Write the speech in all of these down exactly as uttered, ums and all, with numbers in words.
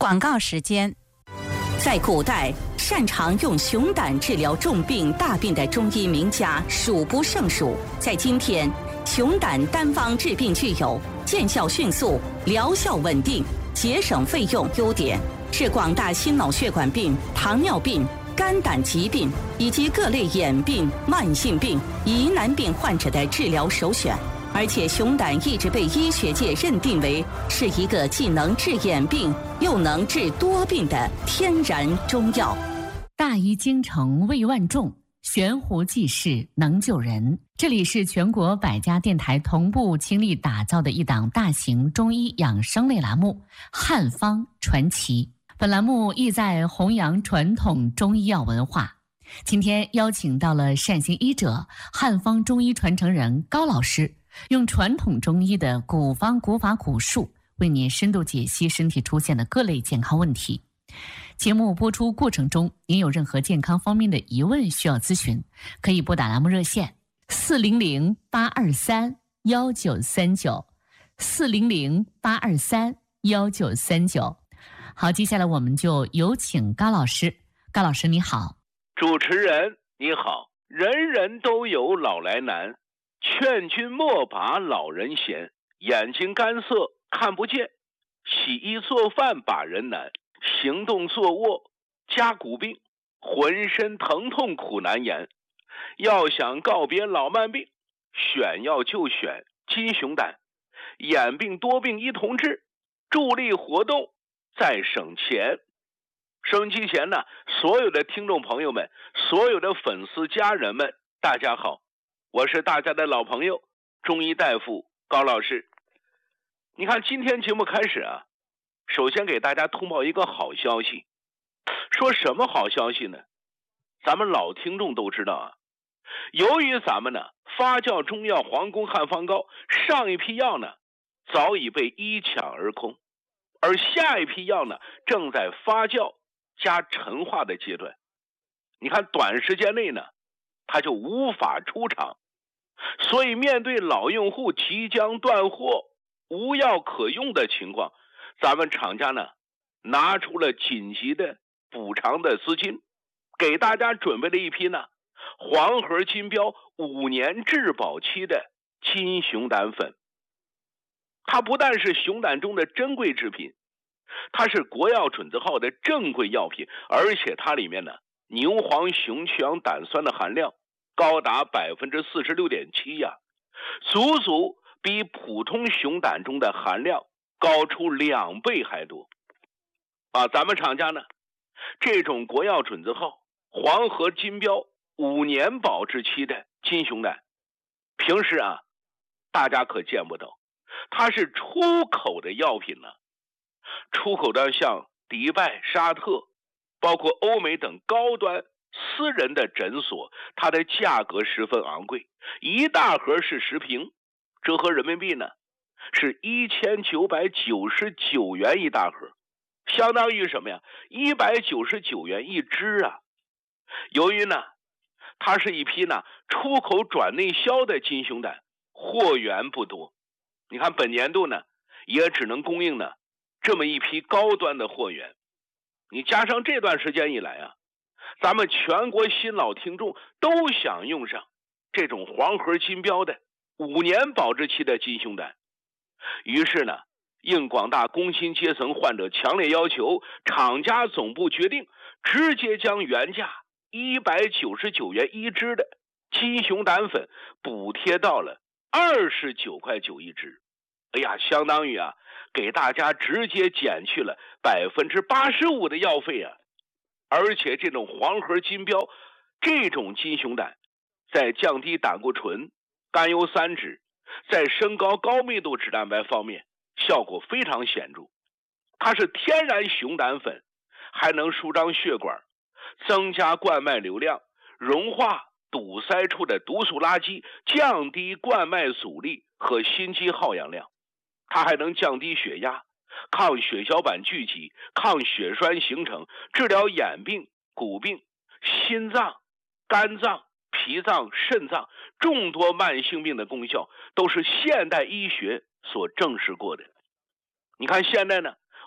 广告时间。在古代，擅长用熊胆治疗重病大病的中医名家数不胜数。在今天，熊胆单方治病具有见效迅速、疗效稳定、节省费用优点，是广大心脑血管病、糖尿病、肝胆疾病以及各类眼病、慢性病、疑难病患者的治疗首选。而且熊胆一直被医学界认定为是一个既能治眼病又能治多病的天然中药。 大医精诚为万众，悬壶济世能救人。这里是全国百家电台同步倾力打造的一档大型中医养生类栏目《汉方传奇》。本栏目意在弘扬传统中医药文化。今天邀请到了善心医者、汉方中医传承人高老师，用传统中医的古方古法古术为您深度解析身体出现的各类健康问题。节目播出过程中，您有任何健康方面的疑问需要咨询，可以拨打栏目热线四零零八二三幺九三九四零零八二三幺九三九。好，接下来我们就有请高老师。高老师你好。 主持人你好。人人都有老来难，劝君莫把老人嫌，眼睛干涩看不见，洗衣做饭把人难，行动坐卧加骨病，浑身疼痛苦难言。要想告别老慢病，选药就选金熊胆，眼病多病一同治，助力活动再省钱。收音机前呢，所有的听众朋友们，所有的粉丝家人们，大家好，我是大家的老朋友中医大夫高老师。你看今天节目开始啊，首先给大家通报一个好消息。说什么好消息呢？咱们老听众都知道啊，由于咱们呢发酵中药皇宫汉方膏上一批药呢早已被一抢而空，而下一批药呢正在发酵加陈化的阶段。你看短时间内呢它就无法出厂，所以面对老用户即将断货无药可用的情况，咱们厂家呢拿出了紧急的补偿的资金，给大家准备了一批呢黄河金标五年质保期的金熊胆粉。它不但是熊胆中的珍贵制品，它是国药准字号的正规药品，而且它里面呢牛黄熊去氧胆酸的含量高达 百分之四十六点七 呀，足足比普通熊胆中的含量高出两倍还多啊！咱们厂家呢这种国药准字号黄河金标五年保质期的金熊胆，平时啊大家可见不到，它是出口的药品呢，出口到像迪拜、沙特，包括欧美等高端私人的诊所，它的价格十分昂贵，一大盒是十瓶，折合人民币呢是一千九百九十九元一大盒，相当于什么呀？一百九十九元一支啊！由于呢它是一批呢出口转内销的金熊胆，货源不多，你看本年度呢也只能供应呢这么一批高端的货源。你加上这段时间以来啊，咱们全国新老听众都想用上这种黄河金标的五年保质期的金熊胆，于是呢应广大工薪阶层患者强烈要求，厂家总部决定直接将原价一百九十九元一支的金熊胆粉补贴到了二十九块九一支。哎呀，相当于啊给大家直接减去了 百分之八十五 的药费啊！而且这种黄河金标这种金熊胆在降低胆固醇、甘油三酯，在升高高密度脂蛋白方面效果非常显著。它是天然熊胆粉，还能舒张血管，增加冠脉流量，融化堵塞处的毒素垃圾，降低冠脉阻力和心肌耗氧量。它还能降低血压，抗血小板聚集，抗血栓形成，治疗眼病、骨病、心脏、肝脏、脾脏、肾脏众多慢性病的功效都是现代医学所证实过的。你看现在呢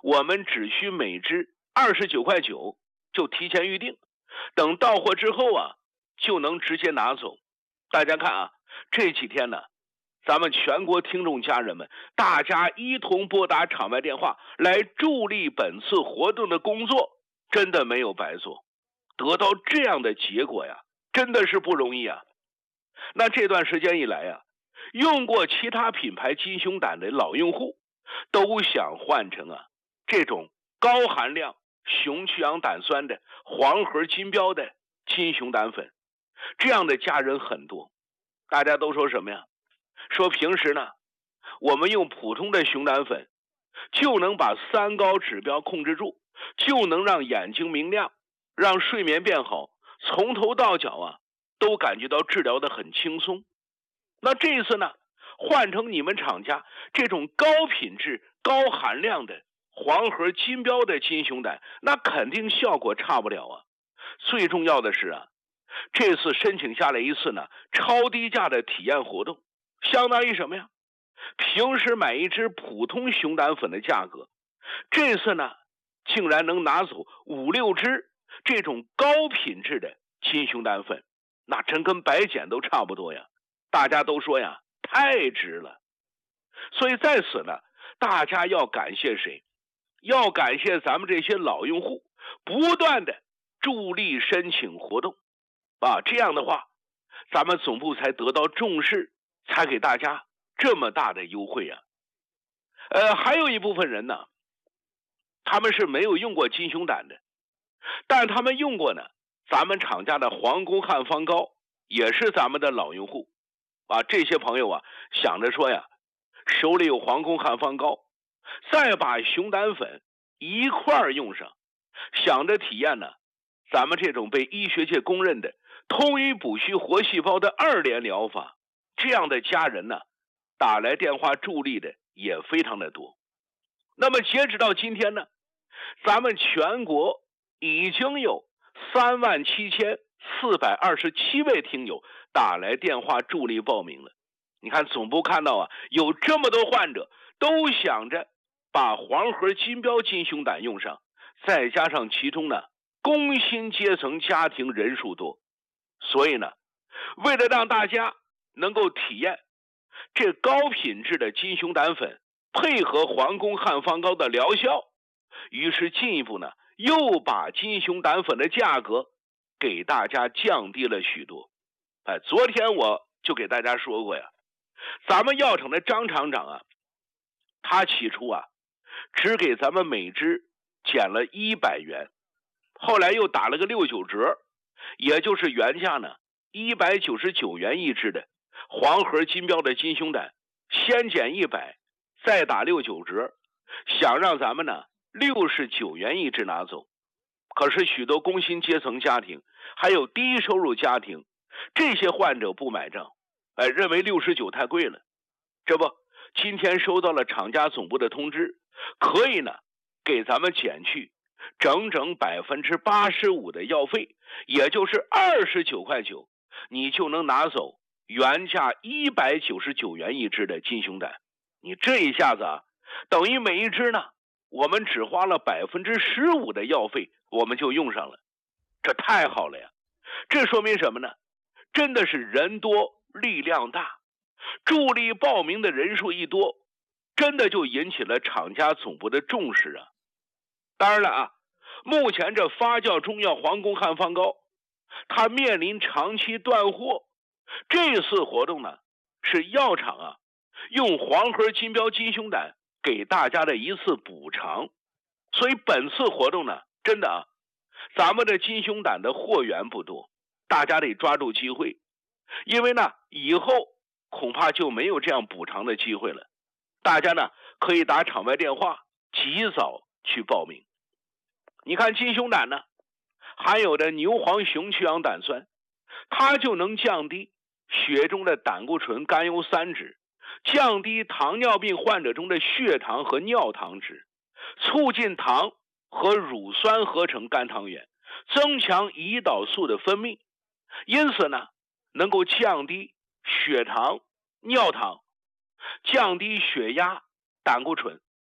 我们只需每支二十九块九就提前预定，等到货之后啊，就能直接拿走。大家看啊，这几天呢，咱们全国听众家人们，大家一同拨打场外电话来助力本次活动的工作，真的没有白做，得到这样的结果呀，真的是不容易啊。那这段时间以来啊，用过其他品牌金熊胆的老用户都想换成啊这种高含量熊去氧胆酸的黄河金标的金熊胆粉，这样的家人很多。大家都说什么呀？说平时呢，我们用普通的熊胆粉就能把三高指标控制住，就能让眼睛明亮，让睡眠变好，从头到脚啊都感觉到治疗的很轻松。那这一次呢，换成你们厂家这种高品质高含量的黄河金标的金熊胆，那肯定效果差不了啊。最重要的是啊，这次申请下来一次呢超低价的体验活动，相当于什么呀？平时买一支普通熊胆粉的价格，这次呢竟然能拿走五六支这种高品质的金熊胆粉，那真跟白捡都差不多呀。大家都说呀，太值了。所以在此呢，大家要感谢谁？要感谢咱们这些老用户不断的助力申请活动啊，这样的话咱们总部才得到重视，才给大家这么大的优惠啊。呃，还有一部分人呢，他们是没有用过金熊胆的，但他们用过呢咱们厂家的黄宫汉方膏，也是咱们的老用户啊。这些朋友啊想着说呀，手里有黄宫汉方膏，再把熊胆粉一块儿用上，想着体验呢咱们这种被医学界公认的通于补虚活细胞的二联疗法，这样的家人呢打来电话助力的也非常的多。那么截止到今天呢，咱们全国已经有三万七千四百二十七位听友打来电话助力报名了。你看总部看到啊，有这么多患者都想着把黄河金标金熊胆用上，再加上其中呢工薪阶层家庭人数多，所以呢，为了让大家能够体验这高品质的金熊胆粉配合黄宫汉方膏的疗效，于是进一步呢又把金熊胆粉的价格给大家降低了许多。哎，昨天我就给大家说过呀，咱们药厂的张厂长啊，他起初啊只给咱们每支减了一百元，后来又打了个六九折，也就是原价呢一百九十九元一支的黄河金标的金熊胆，先减一百再打六九折，想让咱们呢六十九元一支拿走。可是许多工薪阶层家庭还有低收入家庭，这些患者不买账，哎，认为六十九太贵了。这不，今天收到了厂家总部的通知，可以呢给咱们减去整整百分之八十五的药费，也就是二十九块九，你就能拿走原价一百九十九元一支的金熊胆。你这一下子啊，等于每一支呢，我们只花了百分之十五的药费，我们就用上了，这太好了呀！这说明什么呢？真的是人多力量大，助力报名的人数一多，真的就引起了厂家总部的重视啊。当然了啊，目前这发酵中药黄宫汉方膏，它面临长期断货，这次活动呢，是药厂啊用黄河金标金熊胆给大家的一次补偿，所以本次活动呢，真的啊，咱们的金熊胆的货源不多，大家得抓住机会，因为呢，以后恐怕就没有这样补偿的机会了。大家呢，可以打场外电话，及早去报名。你看金熊胆呢，含有的牛黄熊去氧胆酸，它就能降低血中的胆固醇甘油三酯，降低糖尿病患者中的血糖和尿糖值，促进糖和乳酸合成肝糖原，增强胰岛素的分泌，因此呢，能够降低血糖、尿糖，降低血压、胆固醇。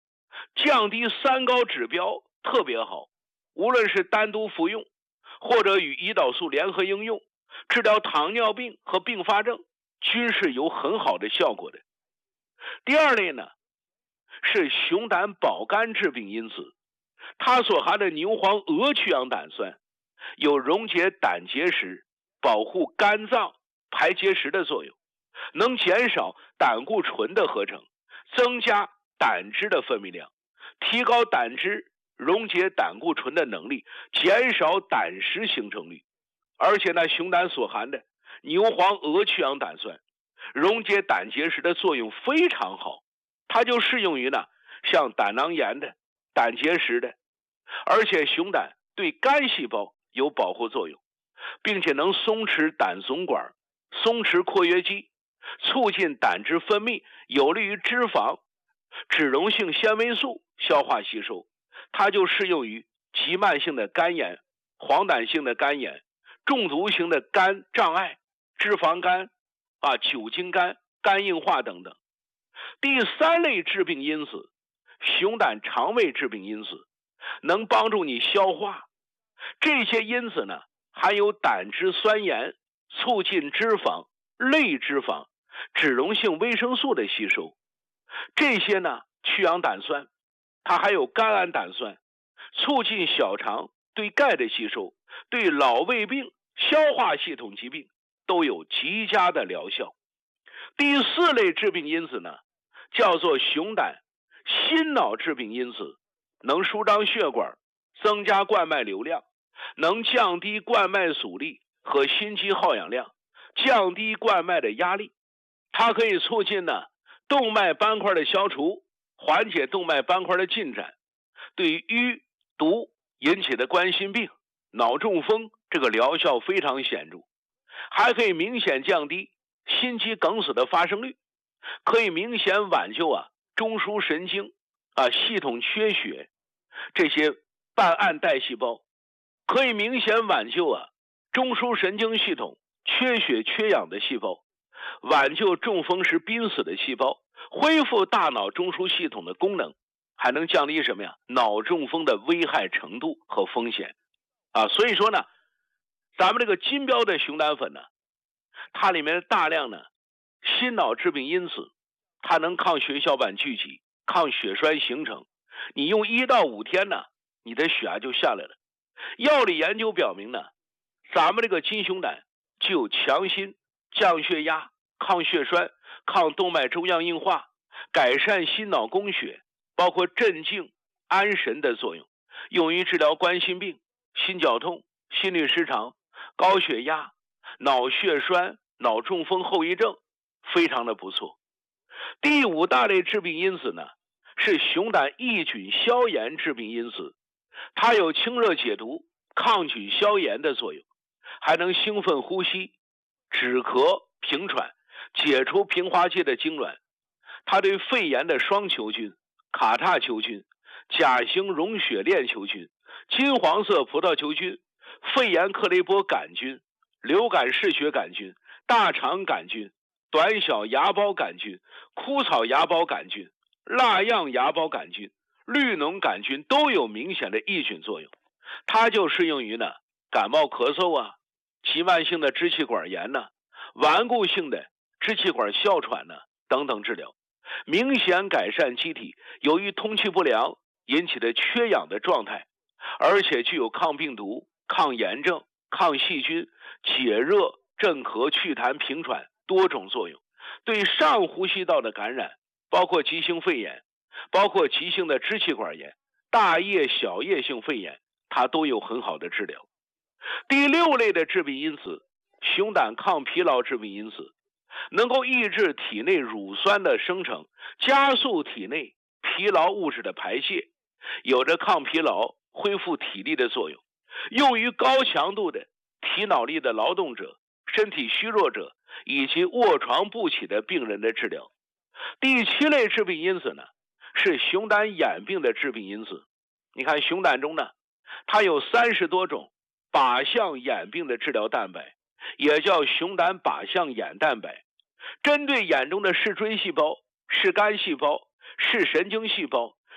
降低三高指标特别好，无论是单独服用或者与胰岛素联合应用，治疗糖尿病和并发症均是有很好的效果的。第二类呢是熊胆保肝治病因子，它所含的牛黄鹅曲氧胆酸有溶解胆结石、保护肝脏排结石的作用，能减少胆固醇的合成，增加胆汁的分泌量，提高胆汁溶解胆固醇的能力，减少胆石形成率。而且呢，熊胆所含的牛黄鹅曲氧胆酸溶解胆结石的作用非常好，它就适用于呢像胆囊炎的、胆结石的。而且熊胆对肝细胞有保护作用，并且能松弛胆总管、松弛括约肌，促进胆汁分泌，有利于脂肪、脂溶性纤维素消化吸收。它就适用于急慢性的肝炎、黄疸性的肝炎、中毒型的肝障碍、脂肪肝啊、酒精肝、肝硬化等等。第三类致病因子，熊胆肠胃致病因子，能帮助你消化。这些因子呢，含有胆汁酸盐，促进脂肪、类脂肪、脂溶性维生素的吸收。这些呢，去氧胆酸，它还有甘氨胆酸，促进小肠对钙的吸收，对老胃病、消化系统疾病都有极佳的疗效。第四类致病因子呢，叫做熊胆心脑致病因子，能舒张血管，增加冠脉流量，能降低冠脉阻力和心肌耗氧量，降低冠脉的压力。它可以促进呢动脉斑块的消除，缓解动脉斑块的进展，对于淤毒引起的冠心病、脑中风这个疗效非常显著，还可以明显降低心肌梗死的发生率，可以明显挽救啊中枢神经啊系统缺血这些半暗带细胞，可以明显挽救啊中枢神经系统缺血缺氧的细胞，挽救中风时濒死的细胞，恢复大脑中枢系统的功能，还能降低什么呀？脑中风的危害程度和风险啊。所以说呢，咱们这个金标的熊胆粉呢，它里面大量呢心脑致病因子，它能抗血小板聚集，抗血栓形成。你用一到五天呢，你的血压就下来了。药理研究表明呢，咱们这个金熊胆具有强心、降血压、抗血栓、抗动脉粥样硬化、改善心脑供血，包括镇静、安神的作用，用于治疗冠心病、心绞痛、心律失常、高血压、脑血栓、脑中风后遗症，非常的不错。第五大类致病因子呢，是熊胆抑菌消炎致病因子，它有清热解毒、抗菌消炎的作用，还能兴奋呼吸、止咳平喘，解除平滑肌的痉挛。它对肺炎的双球菌、卡塔球菌、甲型溶血链球菌、金黄色葡萄球菌、肺炎克雷波杆菌、流感嗜血杆菌、大肠杆菌、短小芽孢杆菌、枯草芽孢杆菌、蜡样芽孢杆菌、绿脓杆菌都有明显的抑菌作用。它就适用于呢感冒咳嗽啊、急慢性的支气管炎呢、顽固性的支气管哮喘呢等等治疗，明显改善机体由于通气不良引起的缺氧的状态，而且具有抗病毒、抗炎症、抗细菌、解热、镇咳、祛痰、平喘多种作用。对上呼吸道的感染，包括急性肺炎，包括急性的支气管炎、大叶小叶性肺炎，它都有很好的治疗。第六类的致病因子，熊胆抗疲劳致病因子，能够抑制体内乳酸的生成，加速体内疲劳物质的排泄，有着抗疲劳、恢复体力的作用，用于高强度的体脑力的劳动者、身体虚弱者以及卧床不起的病人的治疗。第七类致病因子呢，是熊胆眼病的致病因子。你看熊胆中呢，它有三十多种靶向眼病的治疗蛋白，也叫熊胆靶向眼蛋白，针对眼中的视锥细胞、视肝细胞、视神经细胞、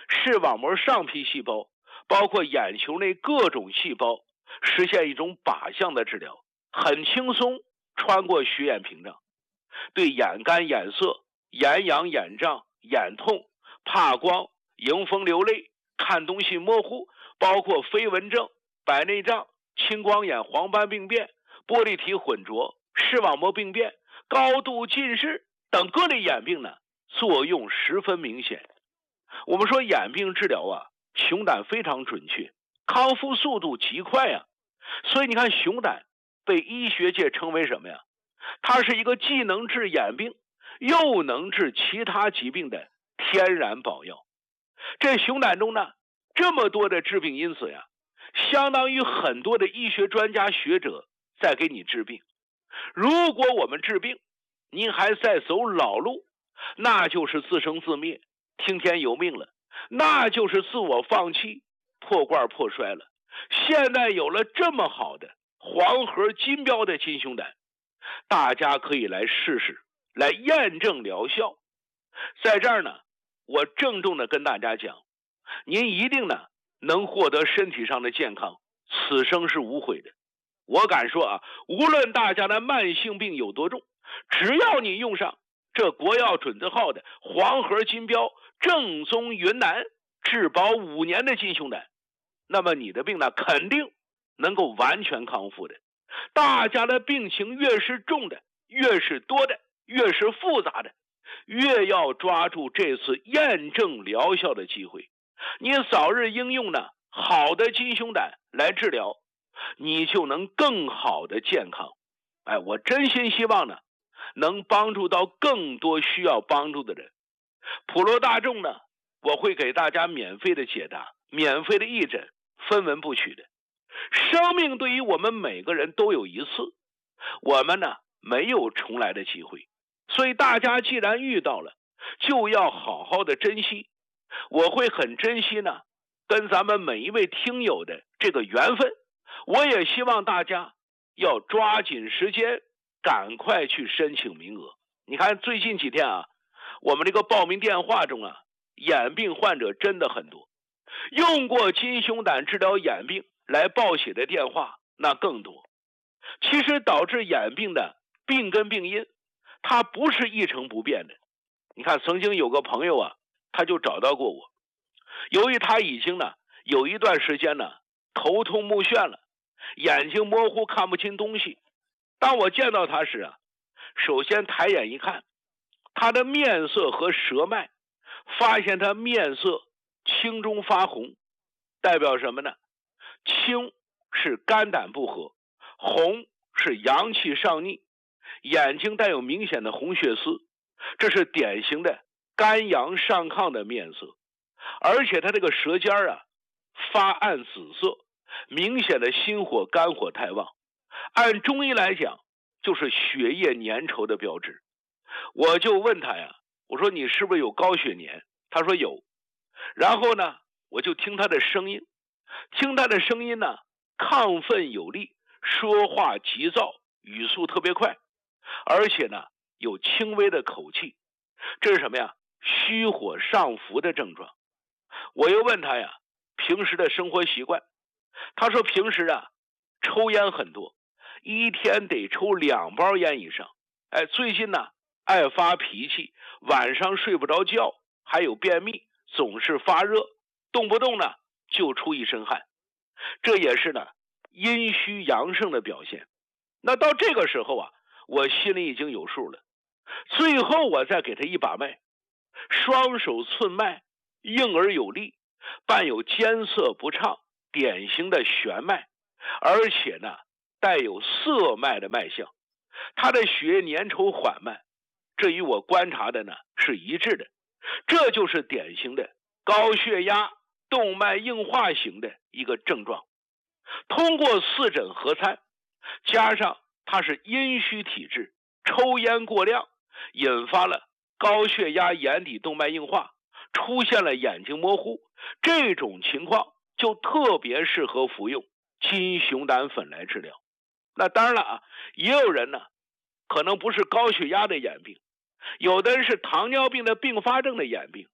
视网膜上皮细胞，包括眼球内各种细胞，实现一种靶向的治疗，很轻松穿过血眼屏障，对眼干、眼涩、眼痒、眼胀、眼痛、怕光、迎风流泪、看东西模糊，包括飞蚊症、白内障、青光眼、黄斑病变、玻璃体混浊、视网膜病变、高度近视等各类眼病呢，作用十分明显。我们说眼病治疗啊，熊胆非常准确，康复速度极快啊。所以你看，熊胆被医学界称为什么呀？它是一个既能治眼病又能治其他疾病的天然宝药。这熊胆中呢，这么多的致病因子呀，相当于很多的医学专家学者在给你治病。如果我们治病，您还在走老路，那就是自生自灭，听天由命了，那就是自我放弃，破罐破摔了。现在有了这么好的黄河金标的金熊胆，大家可以来试试，来验证疗效。在这儿呢，我郑重的跟大家讲，您一定呢能获得身体上的健康，此生是无悔的。我敢说啊，无论大家的慢性病有多重，只要你用上这国药准字号的黄河金标正宗云南质保五年的金熊胆，那么你的病呢肯定能够完全康复的。大家的病情越是重的，越是多的，越是复杂的，越要抓住这次验证疗效的机会。你早日应用呢好的金熊胆来治疗，你就能更好的健康。哎，我真心希望呢能帮助到更多需要帮助的人。普罗大众呢，我会给大家免费的解答，免费的义诊，分文不取的。生命对于我们每个人都有一次，我们呢没有重来的机会，所以大家既然遇到了，就要好好的珍惜。我会很珍惜呢跟咱们每一位听友的这个缘分，我也希望大家要抓紧时间，赶快去申请名额。你看最近几天啊，我们这个报名电话中啊，眼病患者真的很多，用过金熊胆治疗眼病来报写的电话那更多。其实导致眼病的病根病因，它不是一成不变的。你看曾经有个朋友啊，他就找到过我，由于他已经呢有一段时间呢头痛目眩了，眼睛模糊看不清东西。当我见到他时啊，首先抬眼一看，他的面色和舌脉，发现他面色青中发红，代表什么呢？青是肝胆不和，红是阳气上逆，眼睛带有明显的红血丝，这是典型的肝阳上亢的面色。而且他这个舌尖啊发暗紫色，明显的心火肝火太旺，按中医来讲就是血液粘稠的标志。我就问他呀，我说你是不是有高血粘？他说有。然后呢我就听他的声音，听他的声音呢亢奋有力，说话急躁，语速特别快，而且呢有轻微的口气，这是什么呀？虚火上浮的症状。我又问他呀，平时的生活习惯，他说平时啊抽烟很多，一天得抽两包烟以上。哎，最近呢爱发脾气，晚上睡不着觉，还有便秘，总是发热，动不动呢就出一身汗，这也是呢阴虚阳盛的表现。那到这个时候啊，我心里已经有数了。最后我再给他一把脉，双手寸脉，硬而有力，伴有艰涩不畅，典型的弦脉，而且呢带有涩脉的脉象。他的血液粘稠缓慢，这与我观察的呢是一致的，这就是典型的高血压动脉硬化型的一个症状。通过四诊合参，加上他是阴虚体质，抽烟过量，引发了高血压眼底动脉硬化，出现了眼睛模糊，这种情况就特别适合服用金熊胆粉来治疗。那当然了啊，也有人呢可能不是高血压的眼病，有的人是糖尿病的并发症的眼病，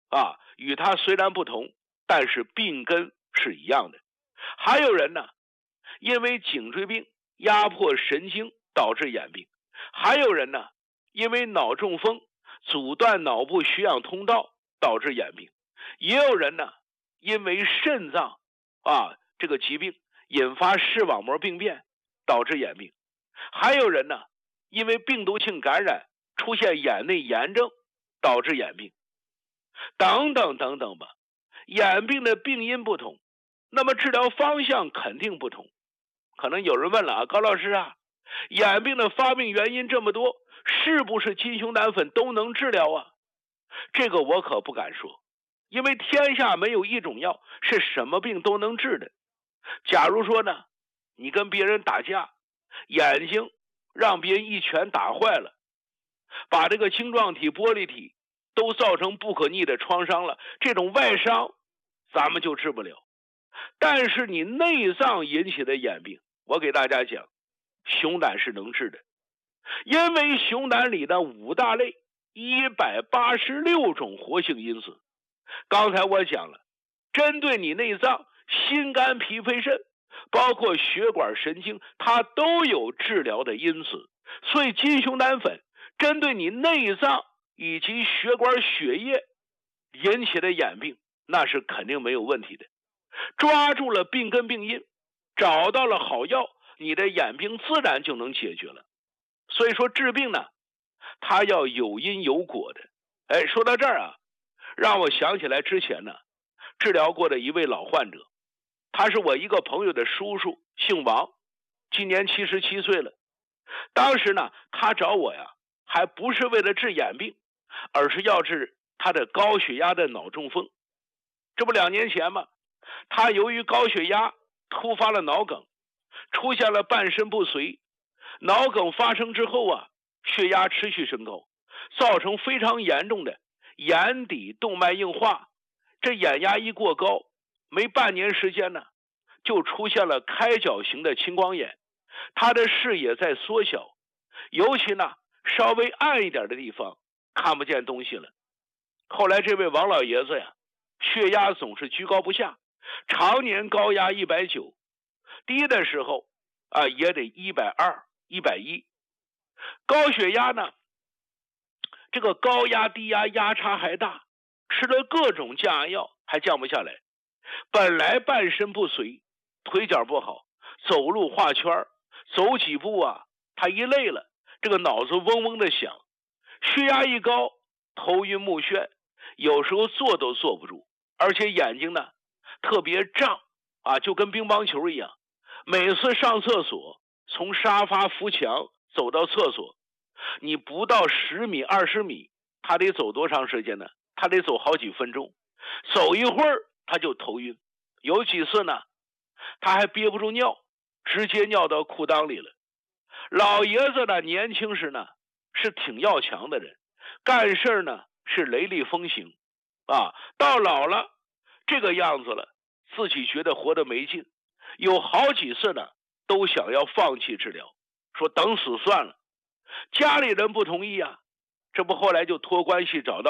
啊，与它虽然不同，但是病根是一样的。还有人呢，因为颈椎病压迫神经导致眼病；还有人呢，因为脑中风阻断脑部血氧通道导致眼病；也有人呢，因为肾脏啊这个疾病引发视网膜病变导致眼病；还有人呢，因为病毒性感染出现眼内炎症导致眼病，等等等等吧。眼病的病因不同，那么治疗方向肯定不同。可能有人问了啊，高老师啊，眼病的发病原因这么多，是不是金熊胆粉都能治疗啊？这个我可不敢说，因为天下没有一种药是什么病都能治的。假如说呢，你跟别人打架，眼睛让别人一拳打坏了，把这个晶状体、玻璃体都造成不可逆的创伤了，这种外伤咱们就治不了。但是你内脏引起的眼病，我给大家讲，熊胆是能治的。因为熊胆里的五大类一百八十六种活性因子，刚才我讲了，针对你内脏、心肝脾肺肾，包括血管神经，它都有治疗的因子。所以金熊胆粉针对你内脏以及血管血液引起的眼病，那是肯定没有问题的。抓住了病根病因，找到了好药，你的眼病自然就能解决了。所以说治病呢，它要有因有果的。哎，说到这儿啊，让我想起来之前呢治疗过的一位老患者，他是我一个朋友的叔叔，姓王，今年七十七岁了。当时呢他找我呀，还不是为了治眼病，而是要治他的高血压的脑中风。这不两年前嘛，他由于高血压突发了脑梗，出现了半身不遂。脑梗发生之后啊，血压持续升高，造成非常严重的眼底动脉硬化。这眼压一过高，没半年时间呢，就出现了开角型的青光眼，他的视野在缩小，尤其呢稍微暗一点的地方看不见东西了。后来这位王老爷子呀，血压总是居高不下，常年高压一百九，低的时候啊也得一百二、一百一。高血压呢，这个高压低压压差还大，吃了各种降压药还降不下来。本来半身不遂，腿脚不好，走路画圈，走几步啊他一累了，这个脑子嗡嗡的响，血压一高，头晕目眩，有时候坐都坐不住，而且眼睛呢特别胀啊，就跟乒乓球一样。每次上厕所，从沙发扶墙走到厕所，你不到十米二十米，他得走多长时间呢？他得走好几分钟，走一会儿他就头晕。有几次呢他还憋不住尿，直接尿到裤裆里了。老爷子呢年轻时呢是挺要强的人，干事呢是雷厉风行啊，到老了这个样子了，自己觉得活得没劲，有好几次呢都想要放弃治疗，说等死算了。家里人不同意啊，这不后来就托关系找到